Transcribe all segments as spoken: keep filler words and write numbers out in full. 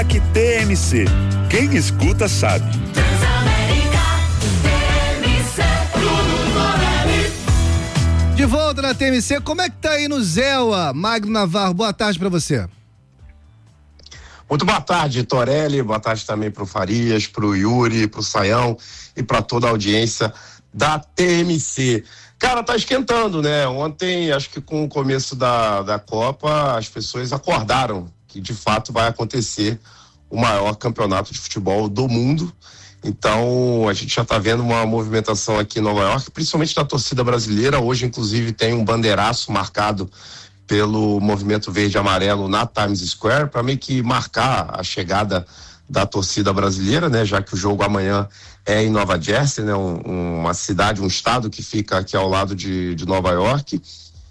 Aqui T M C. Quem escuta sabe. De volta na T M C, como é que tá aí no Zéua? Magno Navarro, boa tarde pra você. Muito boa tarde, Torelli, boa tarde também pro Farias, pro Yuri, pro Saião e pra toda a audiência da T M C. Cara, tá esquentando, né? Ontem, acho que com o começo da, da Copa, as pessoas acordaram que de fato vai acontecer o maior campeonato de futebol do mundo. Então, a gente já está vendo uma movimentação aqui em Nova York, principalmente da torcida brasileira. Hoje, inclusive, tem um bandeiraço marcado pelo Movimento Verde e Amarelo na Times Square, para meio que marcar a chegada da torcida brasileira, né? Já que o jogo amanhã é em Nova Jersey, né? Um, uma cidade, um estado que fica aqui ao lado de, de Nova York.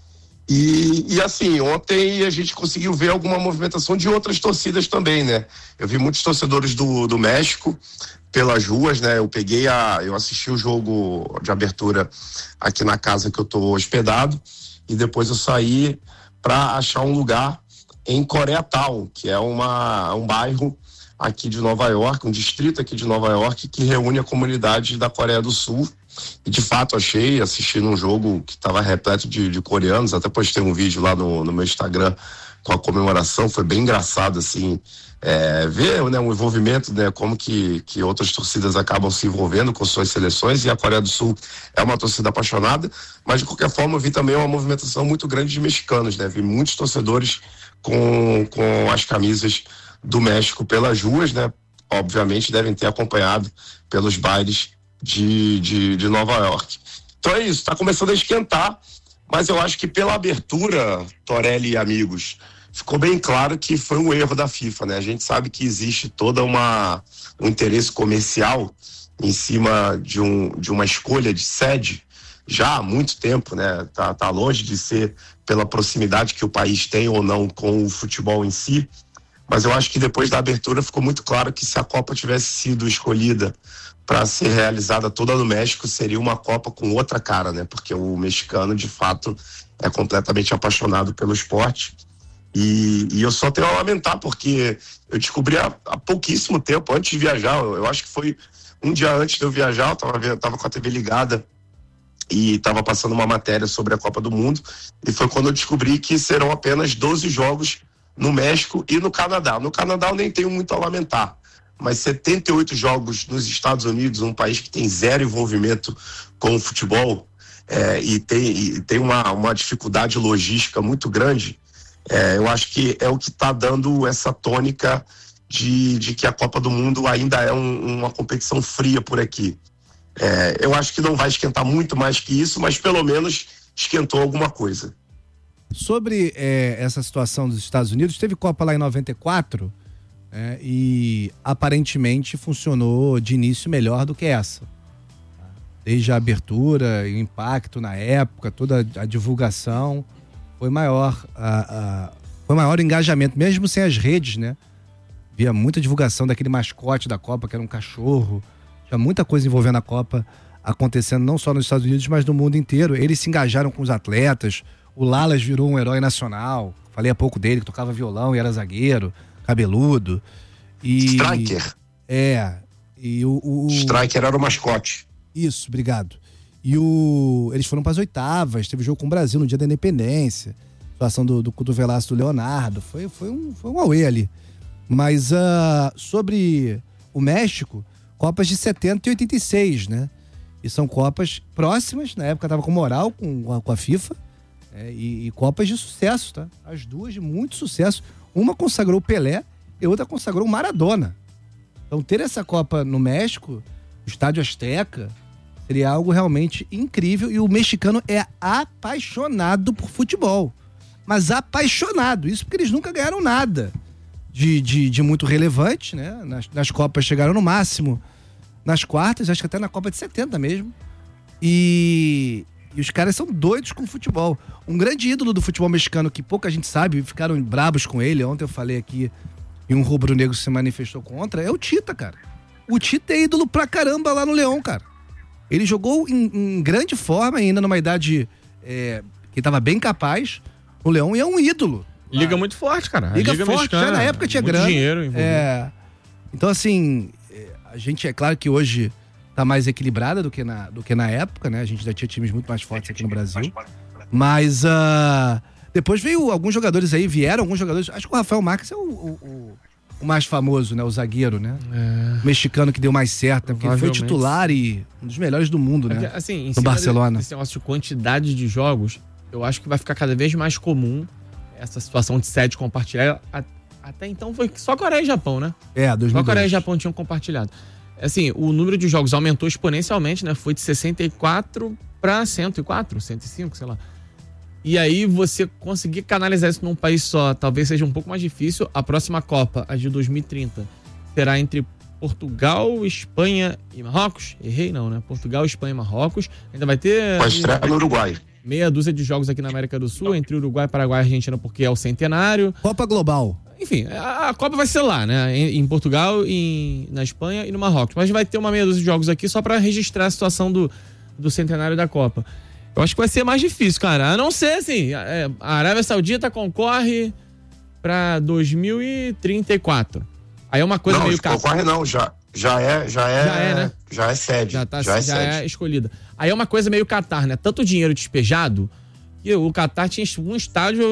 E, e assim, ontem a gente conseguiu ver alguma movimentação de outras torcidas também, né? Eu vi muitos torcedores do, do México pelas ruas, né? Eu peguei a, eu assisti o jogo de abertura aqui na casa que eu tô hospedado e depois eu saí para achar um lugar em Koreatown, que é uma, um bairro aqui de Nova York, um distrito aqui de Nova York que reúne a comunidade da Coreia do Sul. E de fato achei, assistindo um jogo que estava repleto de, de coreanos, até postei um vídeo lá no, no meu Instagram com a comemoração, foi bem engraçado assim, é, ver, né, um envolvimento, né, como que, que outras torcidas acabam se envolvendo com suas seleções, e a Coreia do Sul é uma torcida apaixonada, mas de qualquer forma eu vi também uma movimentação muito grande de mexicanos, né, vi muitos torcedores com, com as camisas do México pelas ruas, né, obviamente devem ter acompanhado pelos bailes de, de, de Nova York. Então é isso, está começando a esquentar, mas eu acho que pela abertura, Torelli e amigos, ficou bem claro que foi um erro da FIFA, né? A gente sabe que existe toda uma um interesse comercial em cima de, um, de uma escolha de sede já há muito tempo, né? Tá, tá longe de ser pela proximidade que o país tem ou não com o futebol em si, mas eu acho que depois da abertura ficou muito claro que se a Copa tivesse sido escolhida para ser realizada toda no México, seria uma Copa com outra cara, né? Porque o mexicano, de fato, é completamente apaixonado pelo esporte. E, e eu só tenho a lamentar, porque eu descobri há, há pouquíssimo tempo, antes de viajar, eu, eu acho que foi um dia antes de eu viajar, eu tava, eu tava com a T V ligada e tava passando uma matéria sobre a Copa do Mundo, e foi quando eu descobri que serão apenas doze jogos no México e no Canadá. No Canadá eu nem tenho muito a lamentar, mas setenta e oito jogos nos Estados Unidos, um país que tem zero envolvimento com o futebol, é, e tem, e tem uma, uma dificuldade logística muito grande, é, eu acho que é o que está dando essa tônica de, de que a Copa do Mundo ainda é um, uma competição fria por aqui. É, eu acho que não vai esquentar muito mais que isso, mas pelo menos esquentou alguma coisa. Sobre é, essa situação dos Estados Unidos, teve Copa lá em noventa e quatro, é, e aparentemente funcionou de início melhor do que essa. Desde a abertura, o impacto na época, toda a divulgação foi maior, a, a, foi maior o engajamento, mesmo sem as redes, né? Via muita divulgação daquele mascote da Copa, que era um cachorro. Tinha muita coisa envolvendo a Copa acontecendo não só nos Estados Unidos, mas no mundo inteiro. Eles se engajaram com os atletas. O Lalas virou um herói nacional. Falei há pouco dele, que tocava violão e era zagueiro, cabeludo. E, Striker. É. E o, o, o... Striker era o mascote. Isso, obrigado. E o... eles foram para as oitavas, teve jogo com o Brasil no dia da independência. Situação do, do cotovelaço do Leonardo. Foi, foi um, foi um auê ali. Mas uh, sobre o México, Copas de setenta e oitenta e seis, né? E são Copas próximas, na época tava com moral com a, com a FIFA, é, e, e Copas de sucesso, tá? As duas de muito sucesso. Uma consagrou o Pelé e outra consagrou o Maradona. Então ter essa Copa no México, o Estádio Azteca, seria algo realmente incrível. E o mexicano é apaixonado por futebol. Mas apaixonado. Isso porque eles nunca ganharam nada de, de, de muito relevante, né? Nas, nas Copas chegaram no máximo nas quartas, acho que até na Copa de setenta mesmo. E, e os caras são doidos com futebol. Um grande ídolo do futebol mexicano que pouca gente sabe, ficaram brabos com ele. Ontem eu falei aqui e um rubro-negro se manifestou contra, é o Tita, cara. O Tita é ídolo pra caramba lá no Leão, cara. Ele jogou em, em grande forma, ainda numa idade é, que estava bem capaz no Leão, e é um ídolo. Liga muito forte, cara. Liga, Liga forte, mexicana, já na época tinha muito grana. dinheiro envolvido. É. Então, assim, a gente, é claro que hoje tá mais equilibrada do que na, do que na época, né? A gente já tinha times muito mais fortes aqui no Brasil. Mas uh, depois veio alguns jogadores aí, vieram alguns jogadores. Acho que o Rafael Marques é o, o, o mais famoso, né? O zagueiro, né? É. O mexicano que deu mais certo, né? Porque ele foi titular e um dos melhores do mundo, né? É, assim, em no Barcelona. Esse negócio de quantidade de jogos, eu acho que vai ficar cada vez mais comum essa situação de sede compartilhada. Até então foi só Coreia e Japão, né? É, dois mil e dois. Só Coreia e Japão tinham compartilhado. Assim, o número de jogos aumentou exponencialmente, né? Foi de sessenta e quatro para cento e quatro, cento e cinco, sei lá. E aí você conseguir canalizar isso num país só, talvez seja um pouco mais difícil. A próxima Copa, a de dois mil e trinta, será entre Portugal, Espanha e Marrocos. Errei não, né? Portugal, Espanha e Marrocos. Ainda vai ter... Vai estrear no Uruguai. Meia dúzia de jogos aqui na América do Sul, entre Uruguai, Paraguai e Argentina, porque é o centenário. Copa Global. Enfim, a, a Copa vai ser lá, né? Em, em Portugal, em, na Espanha e no Marrocos. Mas vai ter uma meia dúzia de jogos aqui só pra registrar a situação do, do centenário da Copa. Eu acho que vai ser mais difícil, cara. A não ser, assim, a, a Arábia Saudita concorre pra dois mil e trinta e quatro. Aí é uma coisa não, meio... Não, concorre não, já, já é... Já é, já é, né? Já é sede. Já, tá, já, é, já sede. é escolhida. Aí é uma coisa meio Catar, né? Tanto dinheiro despejado que o Catar tinha um estádio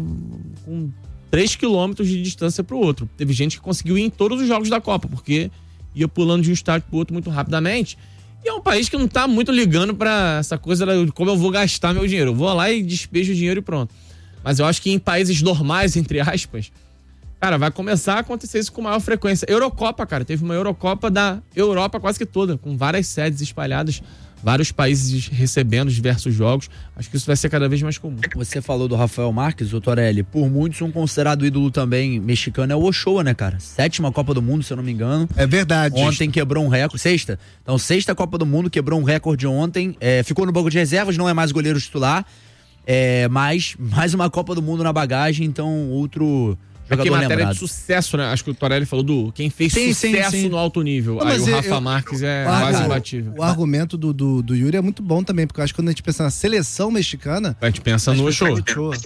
com três quilômetros de distância pro outro. Teve gente que conseguiu ir em todos os jogos da Copa, porque ia pulando de um estádio pro outro muito rapidamente. E é um país que não tá muito ligando pra essa coisa de como eu vou gastar meu dinheiro. Eu vou lá e despejo o dinheiro e pronto. Mas eu acho que em países normais, entre aspas, cara, vai começar a acontecer isso com maior frequência. Eurocopa, cara, teve uma Eurocopa da Europa quase que toda, com várias sedes espalhadas, vários países recebendo diversos jogos. Acho que isso vai ser cada vez mais comum. Você falou do Rafael Marques, o Torelli. Por muitos, um considerado ídolo também mexicano é o Ochoa, né, cara? Sétima Copa do Mundo, se eu não me engano. É verdade. Ontem quebrou um recorde. Sexta. Então, sexta Copa do Mundo, quebrou um recorde ontem. É, ficou no banco de reservas, não é mais goleiro titular. É, mas mais uma Copa do Mundo na bagagem, então outro... Aqui, matéria lembrado. de sucesso, né? Acho que o Torelli falou do quem fez sim, sucesso sim, sim. no alto nível. Não, aí o eu, Rafa eu, Marques é o, quase o, imbatível. O argumento do, do, do Yuri é muito bom também, porque eu acho que quando a gente pensa na seleção mexicana... A gente pensa no Ochoa.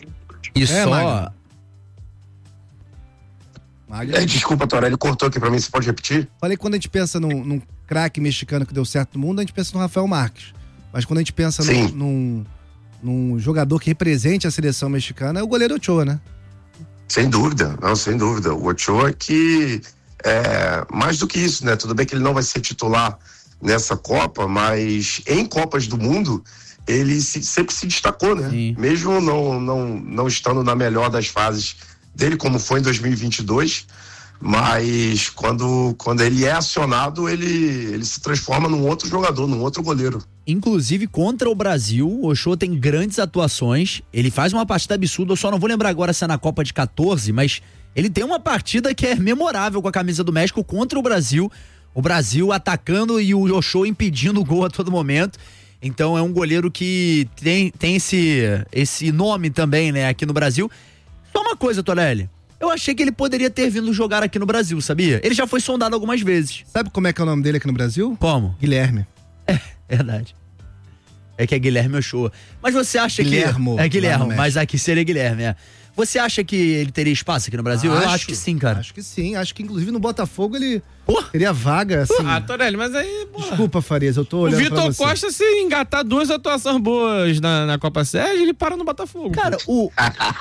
E é, só... Magno. Magno. É, desculpa, Torelli, cortou aqui pra mim, você pode repetir? Falei que quando a gente pensa num, num craque mexicano que deu certo no mundo, a gente pensa no Rafael Marques. Mas quando a gente pensa num, num, num jogador que represente a seleção mexicana, é o goleiro Ochoa, né? Sem dúvida, não, sem dúvida. O Ochoa que é mais do que isso, né? Tudo bem que ele não vai ser titular nessa Copa, mas em Copas do Mundo ele se, sempre se destacou, né? Sim. Mesmo não, não, não estando na melhor das fases dele, como foi em dois mil e vinte e dois, mas quando, quando ele é acionado, ele, ele se transforma num outro jogador, num outro goleiro. Inclusive, contra o Brasil, o Ochoa tem grandes atuações. Ele faz uma partida absurda. Eu só não vou lembrar agora se é na Copa de quatorze, mas ele tem uma partida que é memorável com a camisa do México contra o Brasil. O Brasil atacando e o Ochoa impedindo o gol a todo momento. Então é um goleiro que tem, tem esse, esse nome também, né, aqui no Brasil. Só uma coisa, Torelli. Eu achei que ele poderia ter vindo jogar aqui no Brasil, sabia? Ele já foi sondado algumas vezes. Sabe como é que é o nome dele aqui no Brasil? Como? Guilherme. É, verdade. É que é Guilherme Ochoa. Mas você acha Guilhermo, que... É Guilhermo, lá no mas aqui seria Guilherme, é. Você acha que ele teria espaço aqui no Brasil? Acho, Eu acho que sim, cara. Acho que sim. Acho que inclusive no Botafogo ele Pô. teria vaga, assim. Ah, Torelli, mas aí... Porra. Desculpa, Farias, eu tô O olhando pra Vitor você. Costa, se engatar duas atuações boas na, na Copa Sérgio, ele para no Botafogo. Cara, o,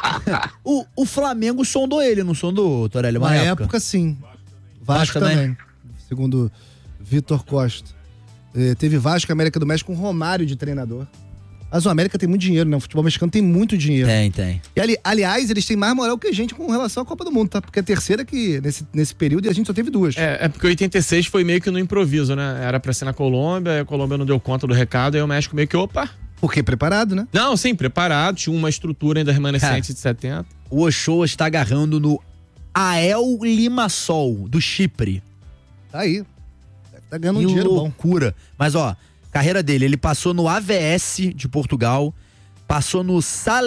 o, o Flamengo sondou ele, não sondou, Torelli? Uma Na época. época, sim. Vasco, Vasco também. também. Segundo Vitor Costa. Eh, teve Vasco, América do México, com Romário de treinador. Mas o América tem muito dinheiro, né? O futebol mexicano tem muito dinheiro. Tem, tem. E ali, aliás, eles têm mais moral que a gente com relação à Copa do Mundo, tá? Porque a terceira que, nesse, nesse período, a gente só teve duas. É, é porque oitenta e seis foi meio que no improviso, né? Era pra ser na Colômbia, a Colômbia não deu conta do recado, aí o México meio que, opa... Porque preparado, né? Não, sim, preparado, tinha uma estrutura ainda remanescente de setenta. O Ochoa está agarrando no Ael Limassol, do Chipre. Tá aí. Tá ganhando um Que dinheiro bom. loucura. Mas, ó, carreira dele, ele passou no A V S de Portugal, passou no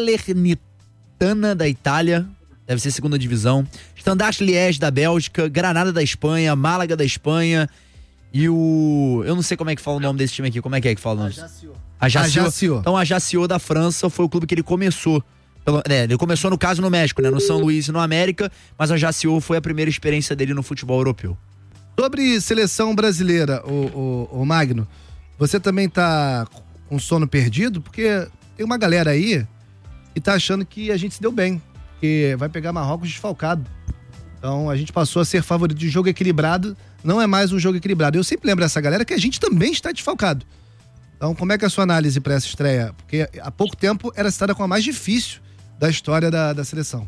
Salernitana da Itália, deve ser segunda divisão, Standard Liège da Bélgica, Granada da Espanha, Málaga da Espanha e o... eu não sei como é que fala o nome desse time aqui, como é que é que fala o nome? Ajaccio. Ajaccio. Então, a Ajaccio da França foi o clube que ele começou Pelo, é, ele começou, no caso, no México, né? No São Luís e no América, mas a Ajaccio foi a primeira experiência dele no futebol europeu. Sobre seleção brasileira, o, o, o Magno, você também tá com sono perdido? Porque tem uma galera aí que tá achando que a gente se deu bem, que vai pegar Marrocos desfalcado. Então a gente passou a ser favorito de jogo equilibrado, não é mais um jogo equilibrado. Eu sempre lembro essa galera que a gente também está desfalcado. Então como é que é a sua análise para essa estreia? Porque há pouco tempo era citada como a mais difícil da história da, da seleção.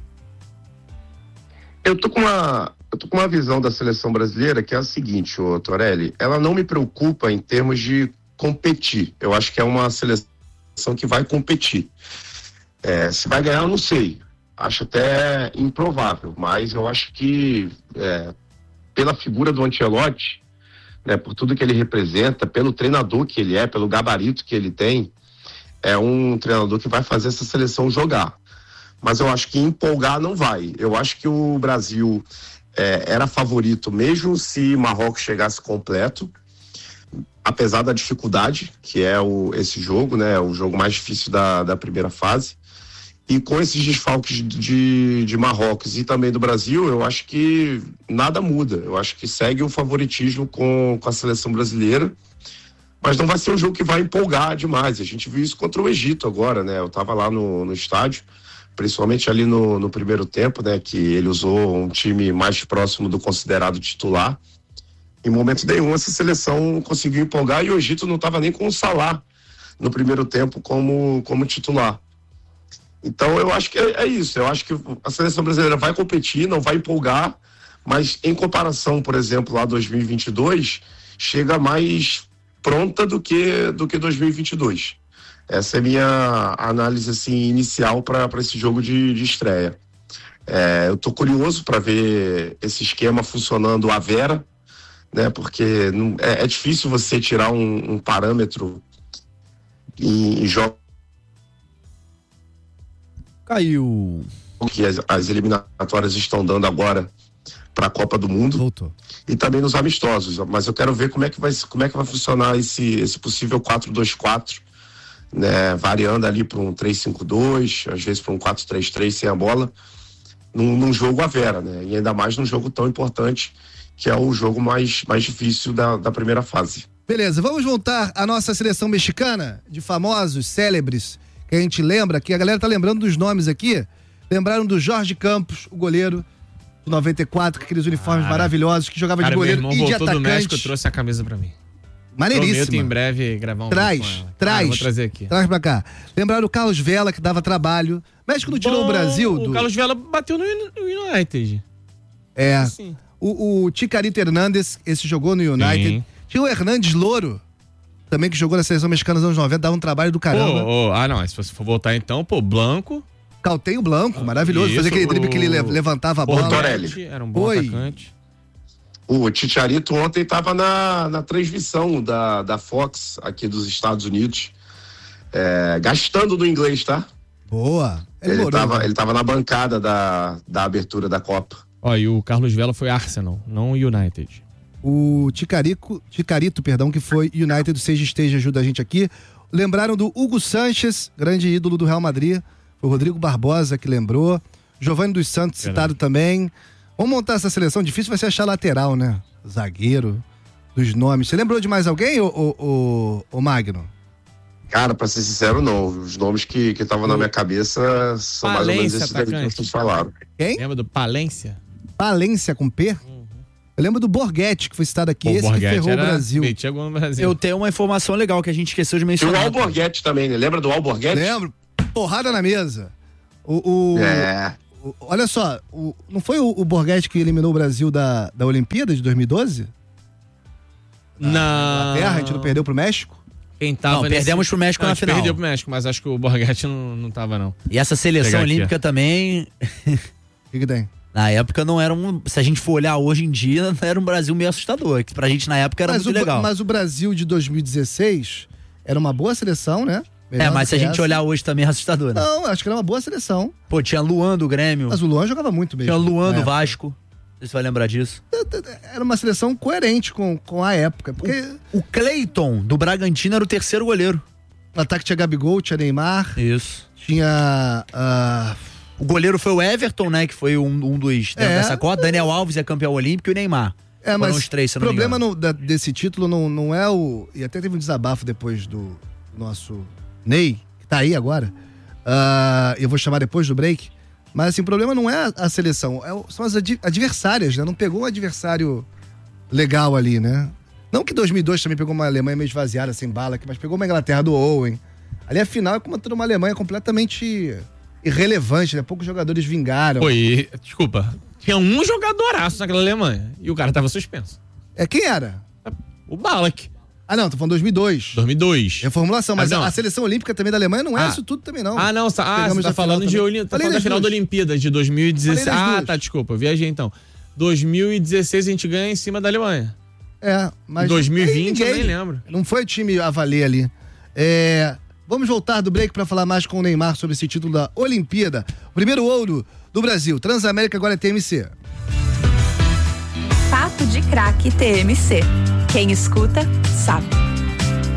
Eu tô com uma, eu tô com uma visão da seleção brasileira que é a seguinte, ô Torelli, ela não me preocupa em termos de competir. Eu acho que é uma seleção que vai competir. É, se vai ganhar, eu não sei. Acho até improvável, mas eu acho que é, pela figura do Ancelotti, né, por tudo que ele representa, pelo treinador que ele é, pelo gabarito que ele tem, é um treinador que vai fazer essa seleção jogar. Mas eu acho que empolgar não vai. Eu acho que o Brasil é, era favorito, mesmo se Marrocos chegasse completo, apesar da dificuldade, que é o, esse jogo, né, o jogo mais difícil da, da primeira fase. E com esses desfalques de, de Marrocos e também do Brasil, eu acho que nada muda. Eu acho que segue o favoritismo com, com a seleção brasileira, mas não vai ser um jogo que vai empolgar demais. A gente viu isso contra o Egito agora, né? Eu estava lá no, no estádio, principalmente ali no, no primeiro tempo, né? Que ele usou um time mais próximo do considerado titular. Em momento nenhum essa seleção conseguiu empolgar e o Egito não estava nem com o Salah no primeiro tempo como, como titular. Então eu acho que é, é isso, eu acho que a seleção brasileira vai competir, não vai empolgar, mas em comparação, por exemplo, a dois mil e vinte e dois, chega mais pronta do que, do que dois mil e vinte e dois. Essa é a minha análise assim, inicial para esse jogo de, de estreia. É, eu estou curioso para ver esse esquema funcionando à vera, né, porque não, é, é difícil você tirar um, um parâmetro em, em jogos Caiu. que as, as eliminatórias estão dando agora para a Copa do Mundo. Voltou. E também nos amistosos, mas eu quero ver como é que vai, como é que vai funcionar esse, esse possível quatro dois quatro, né, variando ali para um três cinco dois, às vezes para um quatro três três sem a bola, num, num jogo à vera, né, e ainda mais num jogo tão importante que é o jogo mais, mais difícil da, da primeira fase. Beleza, vamos voltar à nossa seleção mexicana de famosos, célebres, que a gente lembra, que a galera tá lembrando dos nomes aqui. Lembraram do Jorge Campos, o goleiro do noventa e quatro, com aqueles uniformes Cara, maravilhosos, que jogava cara, de goleiro meu e irmão de voltou do atacante. México, trouxe a camisa pra mim. Maneiríssimo. Prometo em breve gravar um Traz, vídeo com ela. traz. Ah, vou trazer aqui. Traz pra cá. Lembraram o Carlos Vela, que dava trabalho. O México não tirou Bom, o Brasil do... O Carlos Vela bateu no, no United. É. Assim. O, o Chicarito Hernández, esse jogou no United. Sim. Tinha o Hernandes Louro, também que jogou na seleção mexicana nos anos noventa, dava um trabalho do caramba. Pô, oh, ah, não, se você for voltar então, pô, Blanco. Caltenho Blanco, maravilhoso. Isso, Fazia aquele drible o- que ele le- levantava a bola. Torelli. Era um bom Oi. atacante. O Chicharito ontem estava na, na transmissão da, da Fox aqui dos Estados Unidos, é, gastando no inglês, tá? Boa. Ele, Ele morou. estava ele tava na bancada da, da abertura da Copa. Ó, e o Carlos Vela foi Arsenal, não United. O Ticarico, Ticarito, perdão, que foi United do Seja Esteja, ajuda a gente aqui. Lembraram do Hugo Sanches, grande ídolo do Real Madrid. Foi o Rodrigo Barbosa que lembrou. Giovanni dos Santos, citado também. Vamos montar essa seleção. Difícil vai ser achar lateral, né? Zagueiro, dos nomes. Você lembrou de mais alguém, ô, ô, ô, ô Magno? Cara, pra ser sincero, não. Os nomes que estavam na minha cabeça são mais ou menos Palência, esses daí que atacante. vocês falaram. Quem? Lembra do Palência? Palência com P? Eu lembro do Borghetti, que foi citado aqui. Pô, Esse que Borghetti ferrou o era- Brasil. metia gol no Brasil. Eu tenho uma informação legal que a gente esqueceu de E o mencionar. Alborguete também, né? Lembra do Alborguete? Lembro. Porrada na mesa. O, o- É. o- olha só, o- não foi o, o Borghetti que eliminou o Brasil da, da Olimpíada de dois mil e doze? Na Terra, a gente não perdeu pro México? Quem tava Não, nesse- perdemos pro México Não, na a gente final. Perdeu pro México, mas acho que o Borghetti não, não tava, não. E essa seleção Pegar aqui, olímpica também, O que, que tem? na época não era um... Se a gente for olhar hoje em dia, era um Brasil meio assustador. Que pra gente na época era Mas muito o, legal. mas o Brasil de dois mil e dezesseis era uma boa seleção, né? Melhor É, mas do se a que gente essa. olhar hoje também é assustador, né? Não, acho que era uma boa seleção. Pô, tinha Luan do Grêmio, Mas o Luan jogava muito mesmo. tinha Luan na do época. Vasco. Não sei se você vai lembrar disso. Era uma seleção coerente com, com a época. Porque O Cleiton do Bragantino era o terceiro goleiro. No ataque tinha Gabigol, tinha Neymar. Isso. Tinha... Uh... O goleiro foi o Everton, né? Que foi um, um dos É. dessa cota. Daniel Alves é campeão olímpico e o Neymar. É, Foram mas os três, se o eu não me problema engano. no- da- desse título não, não é o... E até teve um desabafo depois do nosso Ney, que tá aí agora. Ah, eu vou chamar depois do break. Mas assim, o problema não é a, a seleção, é o- são as adi- adversárias, né? Não pegou um adversário legal ali, né? Não que dois mil e dois também pegou uma Alemanha meio esvaziada, sem bala, mas pegou uma Inglaterra do Owen. Ali a final é como toda uma Alemanha completamente irrelevante, né? Poucos jogadores vingaram. Foi, desculpa. Tinha um jogadoraço naquela Alemanha. E o cara tava suspenso. É, quem era? O Ballack, Ah, não, tô falando dois mil e dois. dois mil e dois. Reformulação, mas Ah, não. a, a seleção olímpica também da Alemanha não é Ah. isso tudo também, não. Ah, não, sa- ah, Pegamos você tá na final falando de também. Oli- tá Falei falando da das final da duas. Olimpíada de dois mil e dezesseis. Falei das Ah, duas. tá, desculpa, eu viajei então. dois mil e dezesseis a gente ganha em cima da Alemanha. É, mas... Em dois mil e vinte eu ninguém- nem lembro. Não foi o time a valer ali. É, vamos voltar do break pra falar mais com o Neymar sobre esse título da Olimpíada. O primeiro ouro do Brasil. Transamérica agora é T M C. Papo de Craque T M C. Quem escuta, sabe.